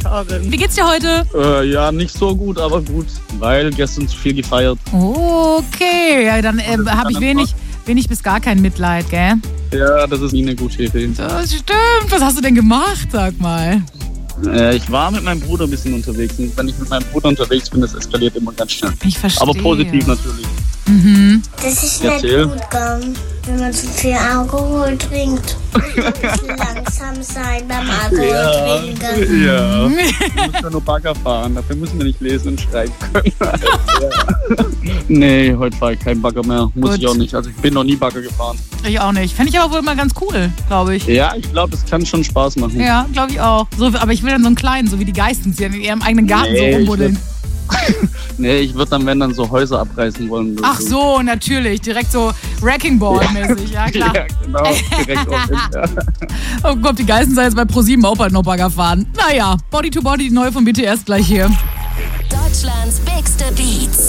Wie geht's dir heute? Ja, nicht so gut, aber gut, weil gestern zu viel gefeiert. Okay, ja, dann habe ich wenig bis gar kein Mitleid, gell? Ja, das ist nie eine gute Idee. Das stimmt. Was hast du denn gemacht, sag mal? Ich war mit meinem Bruder ein bisschen unterwegs und wenn ich mit meinem Bruder unterwegs bin, das eskaliert immer ganz schnell. Ich verstehe. Aber positiv natürlich. Mhm. Das ist nicht gut gegangen, wenn man zu viel Alkohol trinkt. Man muss langsam sein beim Alkohol trinken. Ja. Wir müssen ja nur Bagger fahren, dafür müssen wir nicht lesen und schreiben können. Nee, heute fahre ich keinen Bagger mehr. Muss ich auch nicht. Also ich bin noch nie Bagger gefahren. Ich auch nicht. Fände ich aber wohl mal ganz cool, glaube ich. Ja, ich glaube, das kann schon Spaß machen. Ja, glaube ich auch. So, aber ich will dann so einen kleinen, so wie die Geistens, die in ihrem eigenen Garten so rumbuddeln. Nee, ich würde dann, wenn dann so Häuser abreißen wollen. Ach so, natürlich. Direkt so Wrecking Ball-mäßig. Ja, klar. Ja, genau. Direkt auf hin, ja. Oh Gott, die Geistens jetzt bei ProSieben auch bald noch Bagger fahren. Naja, Body to Body, die neue von BTS gleich hier. Deutschlands bigste Beats.